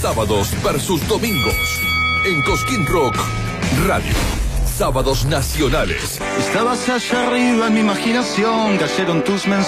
sábados versus domingos. En Cosquín Rock Radio. Sábados nacionales. Estabas allá arriba en mi imaginación, cayeron tus mensajes.